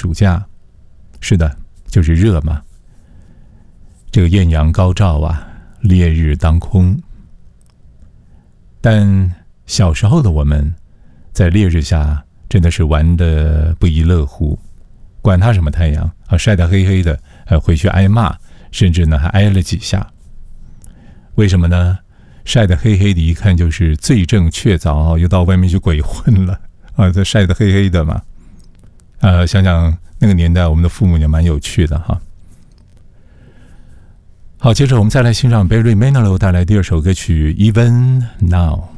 暑假。是的，就是热嘛。这个艳阳高照啊，烈日当空。但小时候的我们，在烈日下真的是玩得不亦乐乎，管他什么太阳啊，晒得黑黑的，回去挨骂，甚至呢还挨了几下。为什么呢？晒得黑黑的，一看就是罪证确凿，又到外面去鬼混了啊！这晒得黑黑的嘛，想想那个年代，我们的父母也蛮有趣的哈。好，接着我们再来欣赏 Barry Manilow 带来第二首歌曲《Even Now》。